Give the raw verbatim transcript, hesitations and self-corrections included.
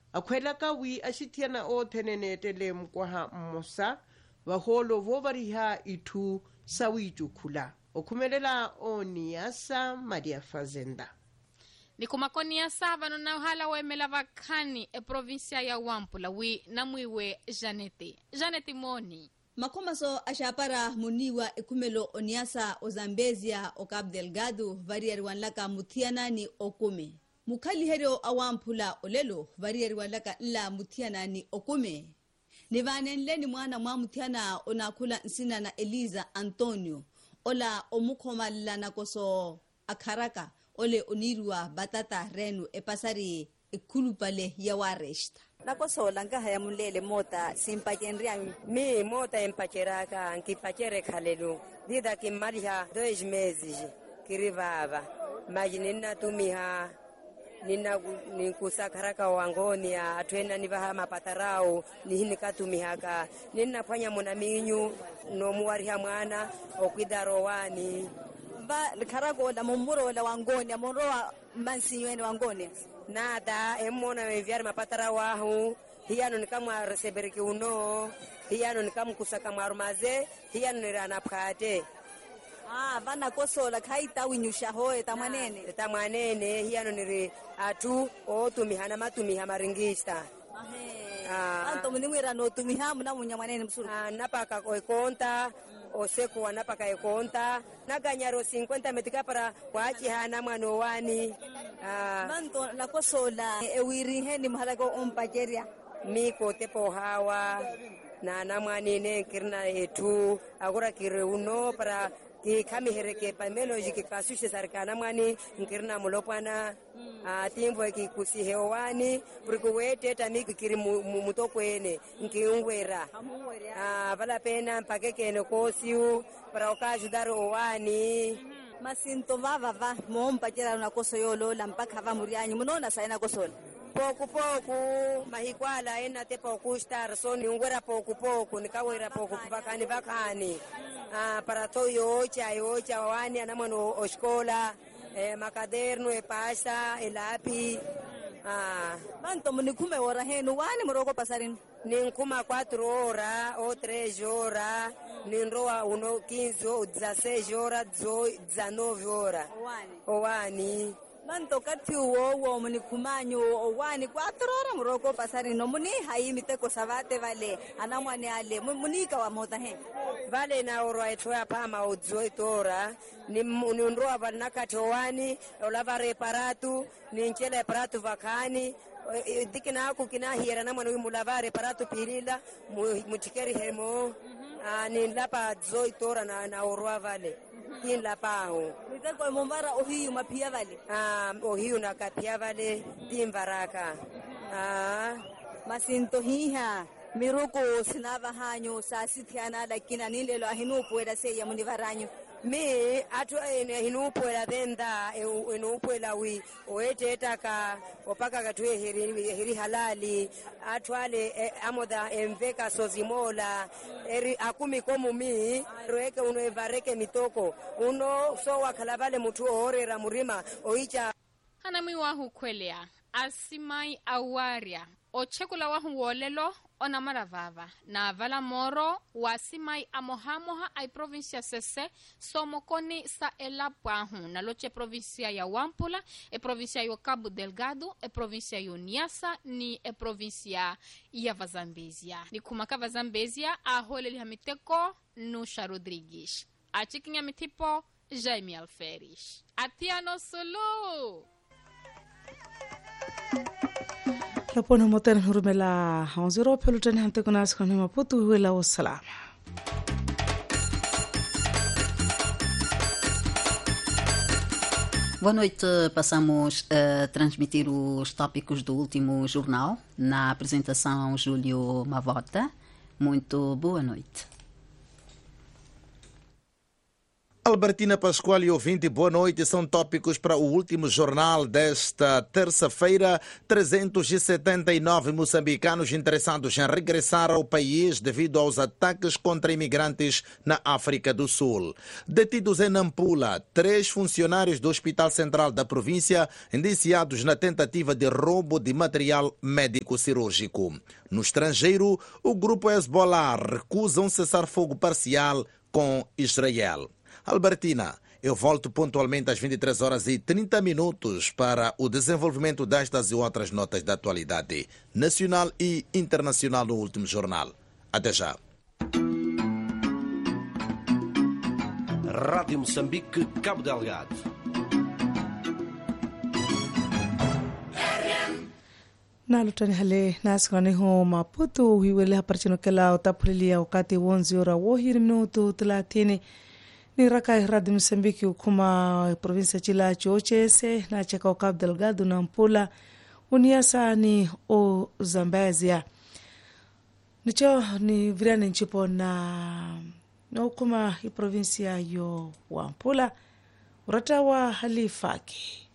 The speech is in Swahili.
akhwela kawi axithiana oothenenetele mkwaha mmosa vaholo vovariha ithu sawiijukhula okhumelela oniyasa Maria Fazenda. Nikumakoniasa vanona uhala wemela vakhani e provinsia ya Wampula wi namwiwe Janete. Janete Moni. Makomaso ashapara muniwa ekumelo oniasa o Zambezia o Cabo Delgado variari wanlaka muthiana ni okume. Mukhali hero awampula olelo variari wanlaka nla muthiana ni okume. Nivanenle ni mwana mwa muthiana onakula nsina na Eliza Antonio. Ola omukhoma lana koso akharaka ole onirua batata renu epasari ekulupale ya wareshta. Nakoso langa haya mulele mota simpakenria mi mota empacheraka nkipachere khalelu dida kimaliha dois meses kirivava majinina tumiha nina nikusakharaka wangoni atwena nivaha mapatarao nihinikatumihaka nina fanya munaminyu no muwariha mwana okwidaro wani ba kharago la momuro la wangoni amoroa mansinyweni wangoni nada emona meviar mapatara wahu hiyano nikamwa resebereki uno hiyano nikamkusaka marumaze hiyano nirana phate ah vana kosola khaita winyusha hoe tamwanene tamwanene hiyano niri atu otumihana matumiha maringista ahe ah anto munimwira no tumiha muna munyamwanene msuru ah napaka koikonta oseko wanapaka ekonta naganyaro cinquenta metika para kwachi hana mwana wani ah manto la kosola ewiri heni mhalako ompajeria miko tepo hawa na namwanine kirna etu agora kireuno para ki kami hereke pamelo jiki kasushe sarikana mwani nkirna mulopana a timbo ki kusihewani burikuwete tamiki kiri mutokwene nkiungwera a vala pena mpakeke no kosiu para okajudaro owani masinto vava va mompa kera na koso yolo lampaka va murianyi munona saina kosola poku poku mahikwala ena tepa okustar so ni ungwera poku poku nikawera poku vakani vakani ah para toyo ocha ocha wani anamano oskola eh makaderno e pasta e lapi ah manto munikume ora henu wani muroko pasarin ninkuma quatro horas ou três horas ninroa uno quinze ou dezesseis horas dezenove horas wani wani manto kati uwo uwo munikumanyo owani quatro horas muroko pasari no muni hai miteko savate vale anamwani ale munika wa mota he vale na oro aitwa pama odezoito horas ni nunroa vanakati owani olava reparatu ninchele prato vakani dikina ku kina hiera na mwana mulavare paratu pilila muchikeri hemo ani lapa zoitora na na orwa vale kin lapao miteko mombara ohiyu mapia vale ah ohiyu na kapia vale timvaraka ah masinto hiha miroko sinava hanyo sasithiana lakini nilelo ahinu pueda se ya munivaranyo mi atu ene hinupuela denda enupuela wi oeteta ka opaka katwe heri heri halali atwale amoda emveka sozimola eri akumi komu mi roeke uno evareke mitoko uno so wakalabale mutu orera murima oicha hanami wahu kwelea asimai awaria ochekula wahu wolelo ona maravava na vala moro wa simai amohamoha ai provincia sese somokoni sa elapwahu na loche provincia ya Wampula e provincia ya Cabo Delgado e provincia ya Niassa ni e provincia ya Zambezia ni kumakava Zambezia a hole lihamiteko Nusha Rodrigues a chikinya mitipo Jaime Alferes atiano solo lapona motene hurumela hanziro pelutani hante kuna skone maputu huela wassalam. Boa noite, passamos a transmitir os tópicos do último jornal na apresentação Júlio Mavota. Muito boa noite. Albertina Pascoal e ouvinte, boa noite. São tópicos para o último jornal desta terça-feira. trezentos e setenta e nove moçambicanos interessados em regressar ao país devido aos ataques contra imigrantes na África do Sul. Detidos em Nampula, três funcionários do Hospital Central da província indiciados na tentativa de roubo de material médico-cirúrgico. No estrangeiro, o grupo Hezbollah recusa um cessar-fogo parcial com Israel. Albertina, eu volto pontualmente às vinte e três horas e trinta minutos para o desenvolvimento destas e outras notas da atualidade nacional e internacional no último jornal. Até já. Rádio Moçambique, Cabo Delgado. nalutani hale nasikani ho Maputo hiwele haparchino kela utapulilia wakati wonzi ora wohiri minuto thelathini ni raka Radio Moçambique ukuma provinsia chila chochese na cheka Cabo Delgado na Nampula uniasa ni o Zambezia nicho ni virane nchipo na na ukuma i provinsia yo Nampula uratawa halifaki